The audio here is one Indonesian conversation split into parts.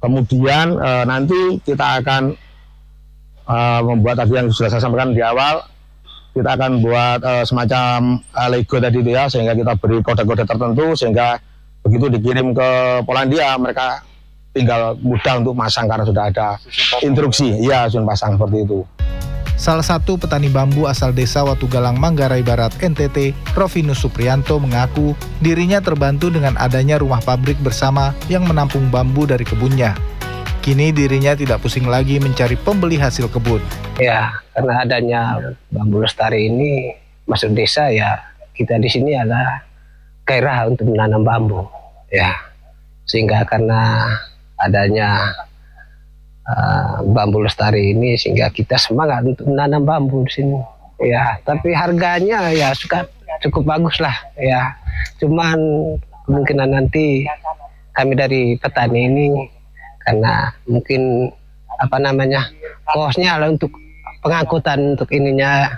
Kemudian nanti kita akan membuat tadi yang sudah saya sampaikan di awal, kita akan buat semacam Lego tadi itu ya, sehingga kita beri kode-kode tertentu sehingga begitu dikirim ke Polandia mereka tinggal mudah untuk masang karena sudah ada instruksi, ya sun pasang seperti itu. Salah satu petani bambu asal desa Watugalang, Manggarai Barat, NTT, Rovinus Supriyanto mengaku dirinya terbantu dengan adanya rumah pabrik bersama yang menampung bambu dari kebunnya. Kini dirinya tidak pusing lagi mencari pembeli hasil kebun. Ya, karena adanya Bambu Lestari ini masuk desa, ya kita di sini adalah gairah untuk menanam bambu. Ya, sehingga karena adanya Bambu Lestari ini sehingga kita semangat untuk menanam bambu di sini. Ya, tapi harganya ya cukup bagus lah. Ya, cuman kemungkinan nanti kami dari petani ini karena mungkin kosnya untuk pengangkutan untuk ininya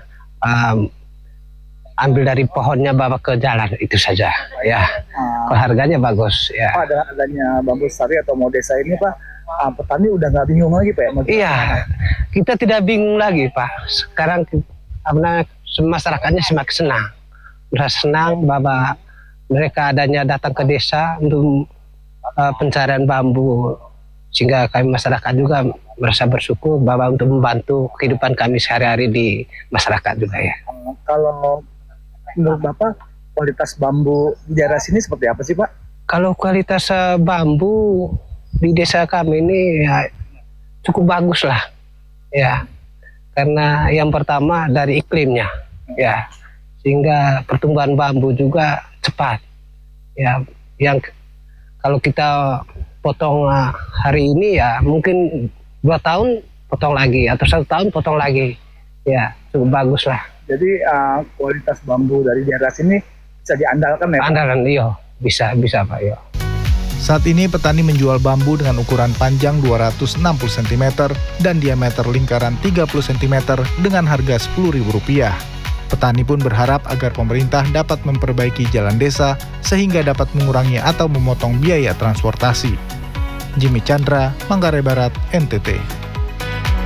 ambil dari pohonnya bawa ke jalan itu saja. Ya, harganya bagus. Ya. Pak, adanya Bambu Lestari atau mau desa ini Pak, petani udah nggak bingung lagi Pak? Iya, kita tidak bingung lagi Pak. Sekarang masyarakatnya semakin senang. Merasa senang bahwa mereka adanya datang ke desa untuk pencarian bambu. Sehingga kami masyarakat juga merasa bersyukur bahwa untuk membantu kehidupan kami sehari-hari di masyarakat juga ya. Kalau menurut Bapak, kualitas bambu di daerah sini seperti apa sih Pak? Kalau kualitas bambu di desa kami ini ya cukup bagus lah, ya. Karena yang pertama dari iklimnya, ya, sehingga pertumbuhan bambu juga cepat, ya. Yang kalau kita potong hari ini ya mungkin 2 tahun potong lagi atau 1 tahun potong lagi, ya cukup bagus lah. Jadi kualitas bambu dari daerah sini bisa diandalkan ya? Andalan, iya, bisa Pak, iya. Saat ini petani menjual bambu dengan ukuran panjang 260 cm dan diameter lingkaran 30 cm dengan harga Rp10.000. Petani pun berharap agar pemerintah dapat memperbaiki jalan desa sehingga dapat mengurangi atau memotong biaya transportasi. Jimmy Chandra, Manggarai Barat, NTT.